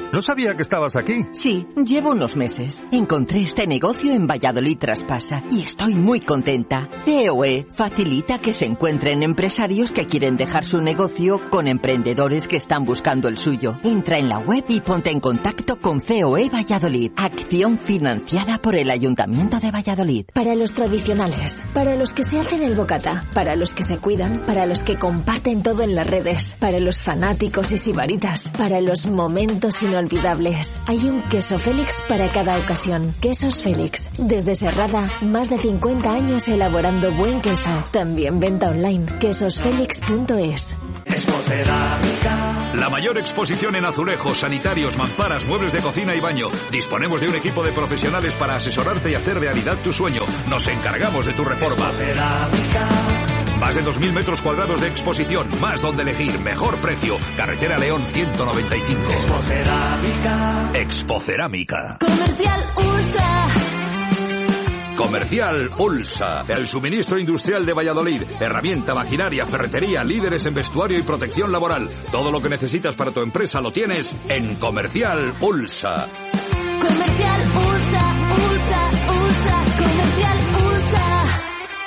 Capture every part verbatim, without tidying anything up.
No sabía que estabas aquí. Sí, llevo unos meses. Encontré este negocio en Valladolid Traspasa y estoy muy contenta. C O E facilita que se encuentren empresarios que quieren dejar su negocio con emprendedores que están buscando el suyo. Entra en la web y ponte en contacto con C O E Valladolid. Acción financiada por el Ayuntamiento de Valladolid. Para los tradicionales, para los que se hacen el bocata, para los que se cuidan, para los que comparten todo en las redes, para los fanáticos y sibaritas, para los momentos inolvidables. Hay un queso Félix para cada ocasión. Quesos Félix. Desde Serrada, más de cincuenta años elaborando buen queso. También venta online. quesos félix punto es. Expocerámica. La mayor exposición en azulejos, sanitarios, mamparas, muebles de cocina y baño. Disponemos de un equipo de profesionales para asesorarte y hacer realidad tu sueño. Nos encargamos de tu reforma. Más de dos mil metros cuadrados de exposición, más donde elegir, mejor precio. Carretera León ciento noventa y cinco. Expocerámica. Expocerámica. Comercial Ursa. Comercial Ulsa, el suministro industrial de Valladolid. Herramienta, maquinaria, ferretería, líderes en vestuario y protección laboral. Todo lo que necesitas para tu empresa lo tienes en Comercial Ulsa. Comercial Ursa, Ursa, Ursa, Comercial Ursa.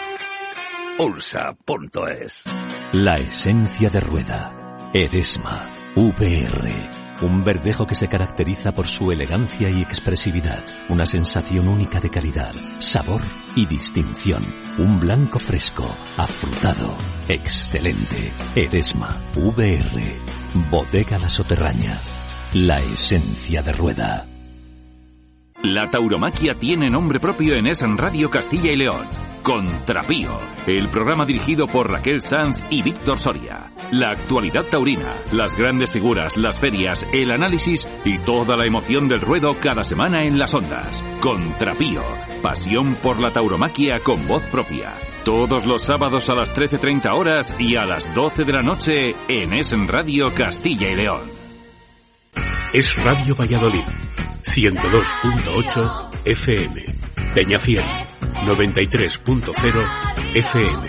Ulsa punto es. La esencia de Rueda. Eresma. V R. Un verdejo que se caracteriza por su elegancia y expresividad. Una sensación única de calidad, sabor y distinción. Un blanco fresco, afrutado, excelente. Eresma. V R. Bodega La Soterraña. La esencia de Rueda. La tauromaquia tiene nombre propio en Es Radio Castilla y León. Contrapío, el programa dirigido por Raquel Sanz y Víctor Soria. La actualidad taurina, las grandes figuras, las ferias, el análisis y toda la emoción del ruedo cada semana en las ondas. Contrapío, pasión por la tauromaquia con voz propia. Todos los sábados a las trece treinta horas y a las doce de la noche en Es Radio Castilla y León. Es Radio Valladolid, ciento dos punto ocho F M. Peñafiel, noventa y tres punto cero F M.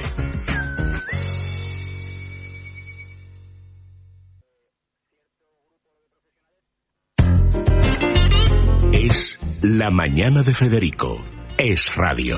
Es la mañana de Federico. Es Radio.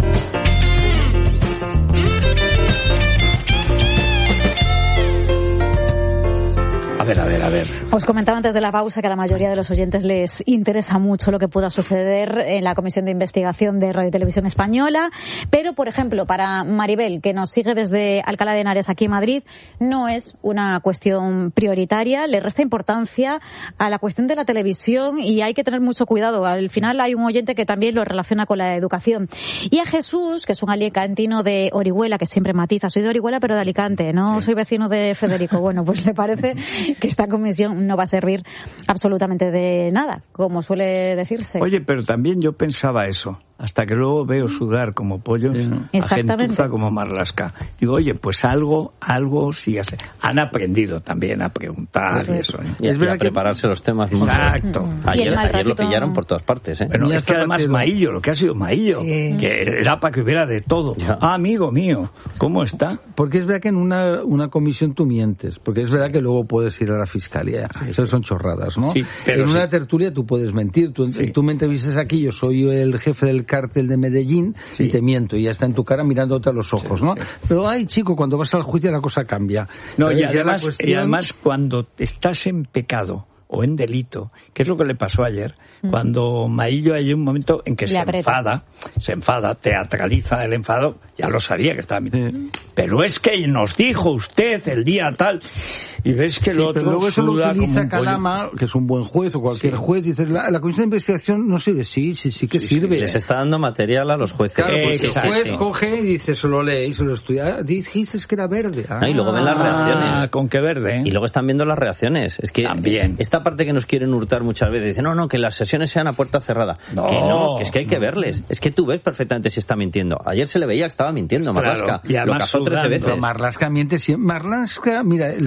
A ver, a ver, a ver. Os comentaba antes de la pausa que a la mayoría de los oyentes les interesa mucho lo que pueda suceder en la Comisión de Investigación de Radio y Televisión Española, pero, por ejemplo, para Maribel, que nos sigue desde Alcalá de Henares aquí en Madrid, no es una cuestión prioritaria, le resta importancia a la cuestión de la televisión y hay que tener mucho cuidado. Al final hay un oyente que también lo relaciona con la educación. Y a Jesús, que es un alicantino de Orihuela, que siempre matiza, soy de Orihuela pero de Alicante, no sí. soy vecino de Federico. Bueno, pues le parece que esta comisión no va a servir absolutamente de nada, como suele decirse. Oye, pero también yo pensaba eso, hasta que luego veo sudar como pollos, sí. a gentuza como Marlaska. Digo, oye, pues algo, algo sí hace. Han aprendido también a preguntar pues y eso. ¿eh? Y, es y a prepararse los temas. Exacto. Mucho. Ayer, ayer lo pillaron por todas partes. ¿eh? Bueno, es que además partido. Maillo, lo que ha sido Maillo, sí. que era para que hubiera de todo. Ya. Ah, amigo mío, ¿cómo está? Porque es verdad que en una, una comisión tú mientes, porque es verdad que luego puedes ir a la fiscalía. Sí, Esas sí. son chorradas, ¿no? Sí, pero en sí. una tertulia tú puedes mentir. Tú, sí. tú me entrevistas aquí, yo soy el jefe del cártel de Medellín sí. y te miento, y ya está en tu cara mirándote a los ojos, sí, ¿no? Sí. Pero, ay, chico, cuando vas al juicio la cosa cambia. No, y además, cuestión... y además cuando estás en pecado o en delito, que es lo que le pasó ayer, mm. cuando Maillo hay un momento en que le se aprieta. enfada, se enfada, teatraliza el enfado, ya lo sabía que estaba mintiendo. Sí. Pero es que nos dijo usted el día tal, y ves que el sí, otro pero luego eso lo utiliza Calama, pollo. que es un buen juez o cualquier sí. juez, dice, la, la comisión de investigación no sirve, sí, sí, sí que sí, sirve. Sí, les está dando material a los jueces. Claro, eh, pues sí, el juez sí, sí. coge y dice, se lo lee y se lo estudia, dijiste que era verde. Ah, no, y luego ven las reacciones. Ah, con qué verde, ¿eh? Y luego están viendo las reacciones. Es que también. Esta parte que nos quieren hurtar muchas veces, dicen, no, no, que las sesiones sean a puerta cerrada. No. Que no, que es que hay que verles. Es que tú ves perfectamente si está mintiendo. Ayer se le veía que estaba mintiendo, Marlaska. Claro. Y lo cazó trece veces. Marlaska miente siempre. Marlaska, mira, el sanchismo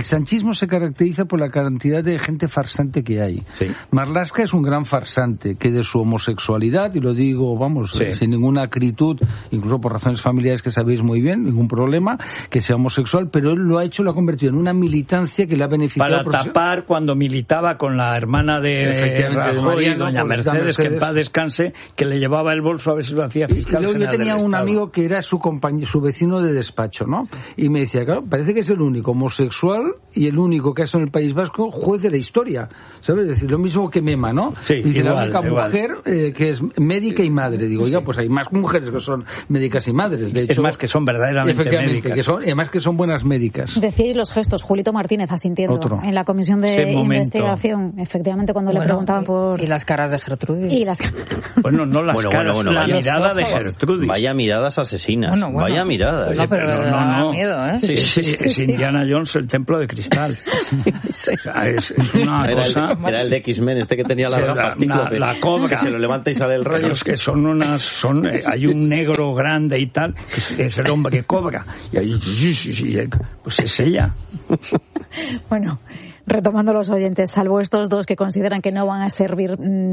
periodismo se caracteriza por la cantidad de gente farsante que hay. Sí. Marlaska es un gran farsante, que de su homosexualidad, y lo digo, vamos, sí. sin ninguna acritud, incluso por razones familiares que sabéis muy bien, ningún problema, que sea homosexual, pero él lo ha hecho, lo ha convertido en una militancia que le ha beneficiado. Para tapar cuando militaba con la hermana de Rajoy, de doña Mercedes, Mercedes, que en paz descanse, que le llevaba el bolso a ver si lo hacía fiscal. Y luego general yo tenía del un Estado. amigo que era su compañero, su vecino de despacho, ¿no? Y me decía, claro, parece que es el único homosexual y el único que ha estado en el País Vasco juez de la historia, ¿sabes? Es decir, lo mismo que Mema, ¿no? Sí, y dice, igual, la única igual. mujer eh, que es médica y madre. Digo, oiga, pues hay más mujeres que son médicas y madres. De hecho, es más, que son verdaderamente médicas. Que son, además que son buenas médicas. Decíais los gestos, Julito Martínez asintiendo Otro. en la comisión de investigación, efectivamente, cuando bueno, le preguntaban por... Y las caras de Gertrudis. Y las... Bueno, no las bueno, caras, bueno, bueno, la vaya, mirada de Gertrudis. Vaya miradas asesinas, bueno, bueno. vaya miradas. No, pero no, da no, no. miedo, ¿eh? Sí, sí, sí, es Indiana Jones, el templo de cristal. Sí, sí. O sea, es, es una era, cosa... el, era el de X-Men, este que tenía la gafa la, la cobra. Que se lo levanta y sale el rollo. Es que son unas... son hay un negro grande y tal, que es, es el hombre que cobra. Y ahí, sí, sí, sí, pues es ella. Bueno... Retomando los oyentes, salvo estos dos que consideran que no van a servir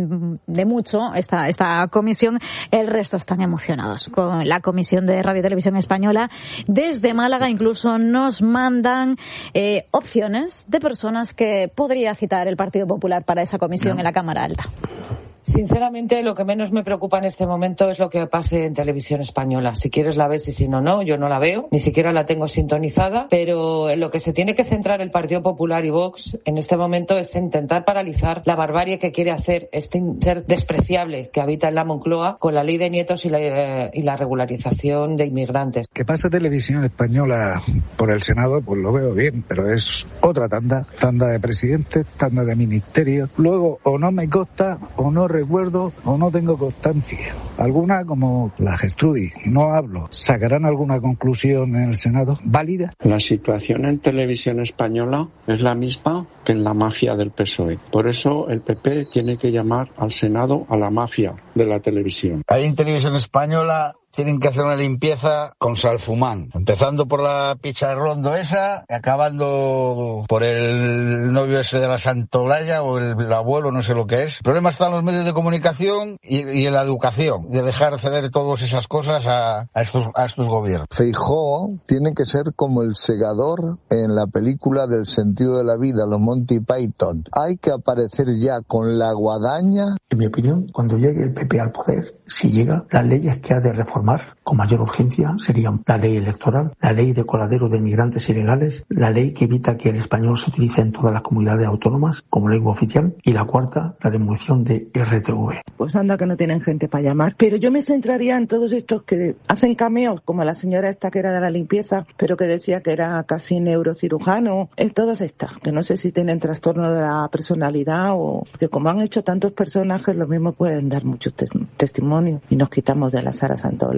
de mucho esta, esta comisión, el resto están emocionados con la Comisión de Radio y Televisión Española. Desde Málaga incluso nos mandan eh, opciones de personas que podría citar el Partido Popular para esa comisión no. en la Cámara Alta. Sinceramente, lo que menos me preocupa en este momento es lo que pase en Televisión Española. Si quieres la ves y si no, no. Yo no la veo, ni siquiera la tengo sintonizada. Pero en lo que se tiene que centrar el Partido Popular y Vox en este momento es intentar paralizar la barbarie que quiere hacer este ser despreciable que habita en la Moncloa con la ley de nietos y la, y la regularización de inmigrantes. Que pasa Televisión Española por el Senado, pues lo veo bien, pero es otra tanda. Tanda de presidentes, tanda de ministerios. Luego, o no me consta, o no recuerdo o no tengo constancia. Alguna, como la Gertrudis, no hablo. ¿Sacarán alguna conclusión en el Senado válida? La situación en Televisión Española es la misma que en la mafia del P S O E. Por eso el P P tiene que llamar al Senado a la mafia de la televisión. Ahí en Televisión Española tienen que hacer una limpieza con salfumán, empezando por la picha de rondo esa, acabando por el novio ese de la Santolaya o el, el abuelo, no sé lo que es. El problema está en los medios de comunicación y, y en la educación, de dejar ceder todas esas cosas a, a, estos, a estos gobiernos. Feijóo tiene que ser como el segador en la película del sentido de la vida, los Monty Python. Hay que aparecer ya con la guadaña. En mi opinión, cuando llegue el P P al poder, si llega, las leyes que ha de reformar con mayor urgencia serían la ley electoral, la ley de coladero de inmigrantes ilegales, la ley que evita que el español se utilice en todas las comunidades autónomas como lengua oficial y la cuarta, la demolición de R T V. Pues anda que no tienen gente para llamar, pero yo me centraría en todos estos que hacen cameos, como la señora esta que era de la limpieza, pero que decía que era casi neurocirujano, en todas estas, que no sé si tienen trastorno de la personalidad o que como han hecho tantos personajes, lo mismo pueden dar muchos tes- testimonios y nos quitamos de la Sara Santolaya.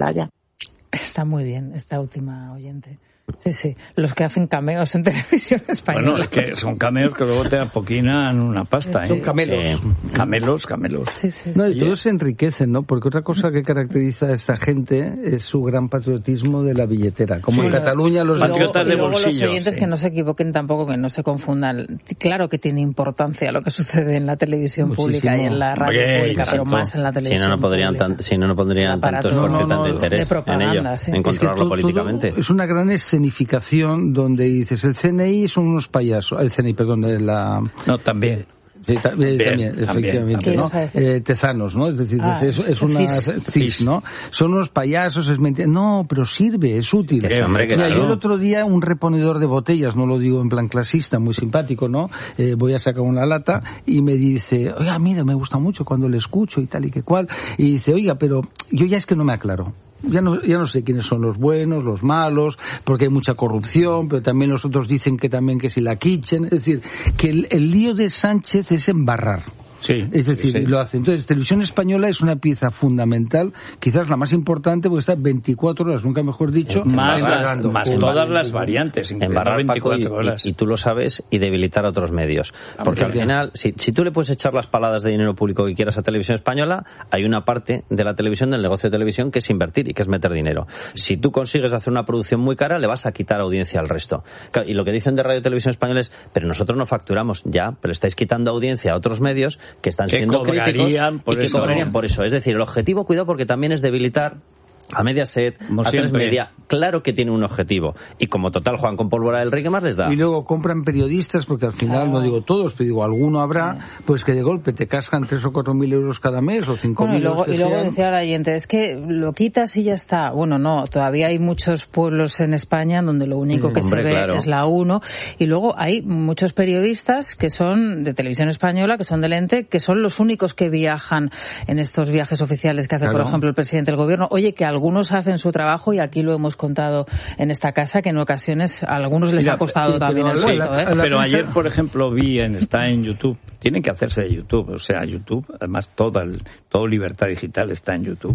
Está muy bien esta última oyente. Sí, sí, los que hacen cameos en Televisión Española. Bueno, es que son cameos que luego te apoquinan una pasta, ¿eh? Son camelos. Eh, camelos, camelos. Sí, sí. No, y todos se enriquecen, ¿no? Porque otra cosa que caracteriza a esta gente es su gran patriotismo de la billetera. Como sí, en Cataluña los patriotas de bolsillo. Y luego bolsillo, los oyentes sí. que no se equivoquen tampoco, que no se confundan. Claro que tiene importancia lo que sucede en la televisión Muchísimo. pública y en la radio Oye, pública, exacto. pero más en la televisión si no, no podrían pública. Tan, si no, no pondrían tanto esfuerzo no, y no, tanto no, interés en ello, sí. en controlarlo es que todo, políticamente. Todo es una gran escenificación donde dices el C N I son unos payasos, el C N I, perdón, la... No, también. Sí, ta- también, también, efectivamente, ¿no? Eh, tezanos, ¿no? Es decir, ah, es, es una cis, ¿no? Son unos payasos, es mentira. No, pero sirve, es útil. Sí, hombre, que Mira, claro. Yo el otro día, un reponedor de botellas, no lo digo en plan clasista, muy simpático, ¿no? Eh, voy a sacar una lata y me dice, oiga, mira, me gusta mucho cuando le escucho y tal y que cual. Y dice, oiga, pero yo ya es que no me aclaro. Ya no, ya no sé quiénes son los buenos, los malos, porque hay mucha corrupción, pero también los otros dicen que también que si la kitchen, es decir, que el, el lío de Sánchez es embarrar. Sí, es decir, sí. lo hace. Entonces, Televisión Española es una pieza fundamental, quizás la más importante, porque está veinticuatro horas, nunca mejor dicho, más, las, más todas las variantes, embarrar veinticuatro horas. Y, y tú lo sabes, y debilitar a otros medios. Porque al final, si, si tú le puedes echar las paladas de dinero público que quieras a Televisión Española, hay una parte de la televisión, del negocio de televisión, que es invertir y que es meter dinero. Si tú consigues hacer una producción muy cara, le vas a quitar audiencia al resto. Y lo que dicen de Radio Televisión Española es, pero nosotros no facturamos, ya, pero estáis quitando audiencia a otros medios que están que siendo críticos por y que eso, cobrarían ¿no? por eso. Es decir, el objetivo, cuidado, porque también es debilitar a Mediaset, como a Tres siempre. Media. Claro que tiene un objetivo. Y como total juegan con pólvora del rey, ¿qué más les da? Y luego compran periodistas, porque al final, Claro. no digo todos, pero digo, alguno habrá, pues que de golpe te cascan tres o cuatro mil euros cada mes, o cinco Bueno, mil y luego, euros que y luego sean. decía la oyente, es que lo quitas y ya está. Bueno, no, todavía hay muchos pueblos en España donde lo único que Hombre, se ve claro. es la uno. Y luego hay muchos periodistas que son de Televisión Española, que son del ente, que son los únicos que viajan en estos viajes oficiales que hace, Claro. por ejemplo, el presidente del gobierno. Oye, que algunos hacen su trabajo, y aquí lo hemos contado en esta casa, que en ocasiones a algunos les Mira, ha costado sí, también pero el la- puesto, la- ¿eh? la- Pero prensa- ayer, por ejemplo, vi en está en YouTube. Tienen que hacerse de YouTube, o sea, YouTube, además toda el, todo Libertad Digital está en YouTube.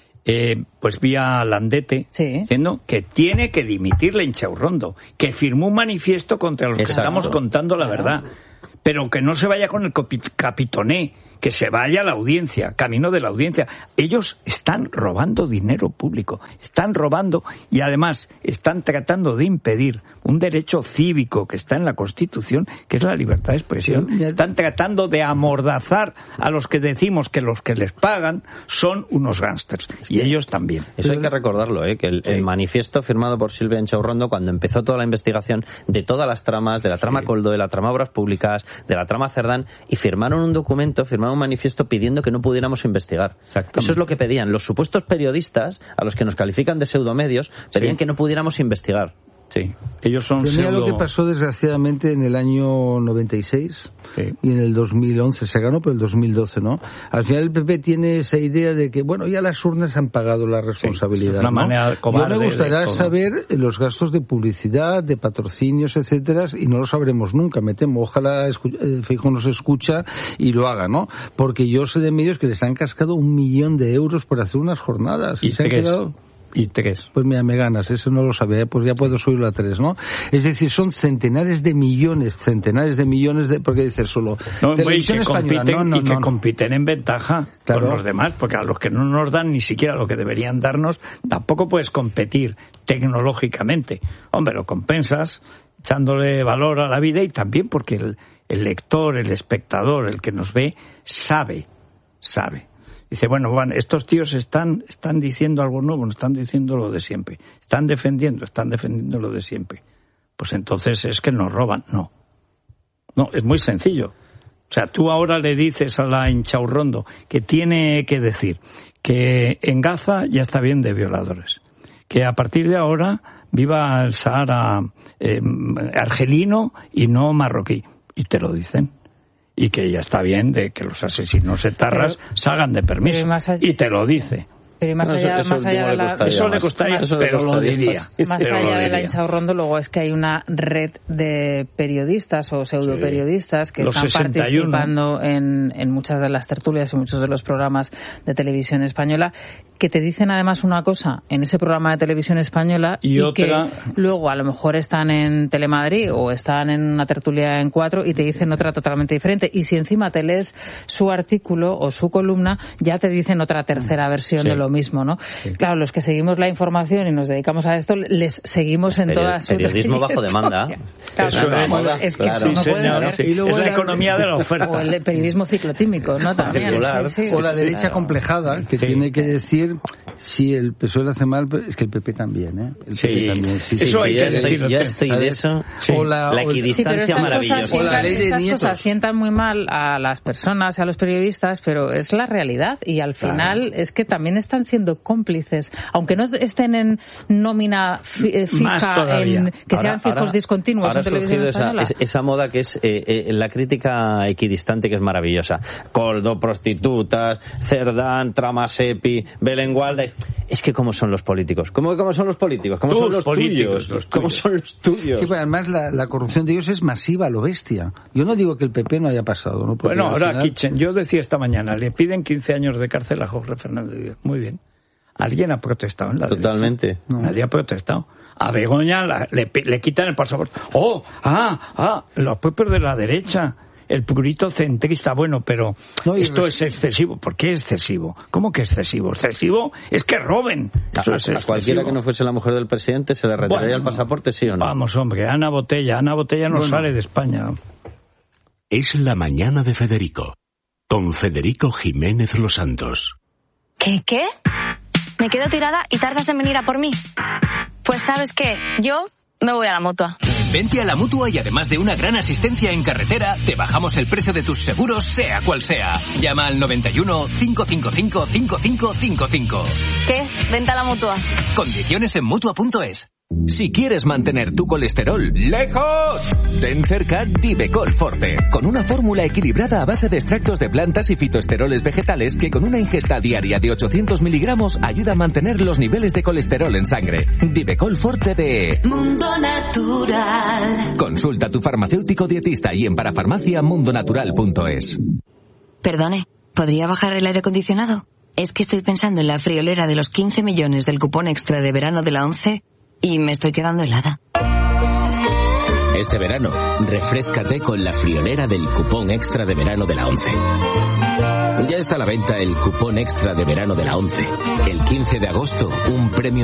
Eh, pues vi a Landete Sí. diciendo que tiene que dimitir la Inchaurrondo, que firmó un manifiesto contra los que Exacto. estamos contando la verdad, pero que no se vaya con el copi- capitoné, que se vaya a la audiencia, camino de la audiencia. Ellos están robando dinero público, están robando y además están tratando de impedir un derecho cívico que está en la Constitución, que es la libertad de expresión. Sí, Están tratando de amordazar a los que decimos que los que les pagan son unos gángsters, y ellos también. Eso hay que recordarlo, ¿eh? Que el, el manifiesto firmado por Silvia Inchaurrondo, cuando empezó toda la investigación de todas las tramas, de la trama Coldo, de la trama Obras Públicas, de la trama Cerdán, y firmaron un documento, firmaron un manifiesto pidiendo que no pudiéramos investigar. Eso es lo que pedían. Los supuestos periodistas, a los que nos califican de pseudomedios, pedían Sí. que no pudiéramos investigar. Sí, ellos son Pero mira pseudo... lo que pasó desgraciadamente en el año noventa y seis Sí. y en el dos mil once, se ganó por el dos mil doce, ¿no? Al final el P P tiene esa idea de que, bueno, ya las urnas han pagado la responsabilidad, Sí, es una ¿no? manera Yo cobarde me gustaría de todo. saber los gastos de publicidad, de patrocinios, etcétera, y no lo sabremos nunca, me temo. Ojalá escu- eh, Feijóo nos escucha y lo haga, ¿no? Porque yo sé de medios que les han cascado un millón de euros por hacer unas jornadas y, Y se han tres. quedado... Y tres. Pues mira, me ganas, eso no lo sabía, pues ya puedo subirlo a tres, ¿no? Es decir, son centenares de millones, centenares de millones de... porque dices solo... No, Televisión y que Española, compiten, no, no, y que no. compiten en ventaja Claro. con los demás, porque a los que no nos dan ni siquiera lo que deberían darnos, tampoco puedes competir tecnológicamente. Hombre, lo compensas echándole valor a la vida, y también porque el, el lector, el espectador, el que nos ve, sabe, sabe. Dice, bueno, van, estos tíos están, están diciendo algo nuevo, no están diciendo lo de siempre. Están defendiendo, están defendiendo lo de siempre. Pues entonces es que nos roban. No. No, es muy sencillo. O sea, tú ahora le dices a la Inchaurrondo que tiene que decir que en Gaza ya está bien de violadores. Que a partir de ahora viva el Sahara eh, argelino y no marroquí. Y te lo dicen. Y que ya está bien de que los asesinos etarras Pero- salgan de permiso. pero más allá- Y te lo dice. Pero y más Eso- allá, eso más allá último de le la, costaría Eso le más. costaría, Eso le pero lo costaría diría. más. más Pero lo allá de la diría. Inchaurrondo, luego es que hay una red de periodistas o pseudoperiodistas que Los están sesenta y uno. participando en, en muchas de las tertulias y muchos de los programas de televisión española, que te dicen además una cosa en ese programa de televisión española Y otra- que luego a lo mejor están en Telemadrid o están en una tertulia en Cuatro y te dicen otra totalmente diferente. Y si encima te lees su artículo o su columna, ya te dicen otra tercera versión Sí. de lo mismo, ¿no? Sí. Claro, los que seguimos la información y nos dedicamos a esto, les seguimos en Peri- toda su periodismo bajo demanda. Claro, Eso claro, es. moda, es que Claro. eso no Sí, puede señor, ser. sí. Y luego Es la la- economía de la oferta. O el periodismo ciclotímico, ¿no? También. Circular. Sí, sí. O la derecha Claro. complejada, que Sí. tiene que decir si el P S O E lo hace mal, es que el P P también, ¿eh? El Sí. P P también, sí, sí. Eso hay sí, que ya estoy, decirlo. ya estoy de eso. Sí. O la, La o el- Sí, pero equidistancia estas cosas, maravillosa. O la sientan, ley de estas nietos. cosas sientan muy mal a las personas, a los periodistas, pero es la realidad y al final es que también está están siendo cómplices, aunque no estén en nómina fi, fija, en, que ahora, sean fijos ahora, discontinuos ahora en televisión española. Esa, esa moda que es eh, eh, la crítica equidistante, que es maravillosa. Coldo, prostitutas, Cerdán, Tramasepi, Belén Gualde. Es que cómo son los políticos. ¿Cómo, cómo son los políticos? ¿Cómo Tus son los tuyos? Los ¿Cómo son los tuyos? Sí, pues además la, la corrupción de ellos es masiva, lo bestia. Yo no digo que el P P no haya pasado, ¿no? Porque bueno, ahora, final... Kitchen, yo decía esta mañana, le piden quince años de cárcel a Jorge Fernández Díaz. Muy bien. ¿Alguien ha protestado en la Totalmente. derecha? No. Nadie ha protestado. A Begoña la, le, le quitan el pasaporte. ¡Oh! ¡Ah! ¡Ah! Los propios de la derecha. El purito centrista, bueno, pero no, esto es excesivo. ¿Por qué excesivo? ¿Cómo que excesivo? Excesivo es que roben. Eso a, es a cualquiera que no fuese la mujer del presidente se le retiraría bueno, el pasaporte, ¿sí o no? Vamos, hombre, Ana Botella. Ana Botella no bueno. sale de España. Es la mañana de Federico, con Federico Jiménez Los Santos. ¿Qué, qué? ¿Me quedo tirada y tardas en venir a por mí? Pues ¿sabes qué? Yo me voy a la Mutua. Vente a la Mutua y además de una gran asistencia en carretera, te bajamos el precio de tus seguros, sea cual sea. Llama al noventa y uno, cinco cinco cinco, cinco cinco cinco cinco. ¿Qué? Vente a la Mutua. Condiciones en Mutua punto es. Si quieres mantener tu colesterol lejos, ten cerca Divecol Forte, con una fórmula equilibrada a base de extractos de plantas y fitoesteroles vegetales que con una ingesta diaria de ochocientos miligramos ayuda a mantener los niveles de colesterol en sangre. Divecol Forte de Mundo Natural. Consulta a tu farmacéutico dietista y en parafarmacia mundonatural punto es. Perdone, ¿podría bajar el aire acondicionado? Es que estoy pensando en la friolera de los quince millones del cupón extra de verano de la ONCE y me estoy quedando helada. Este verano, refréscate con la friolera del cupón extra de verano de la ONCE. Ya está a la venta el cupón extra de verano de la ONCE. El quince de agosto, un premio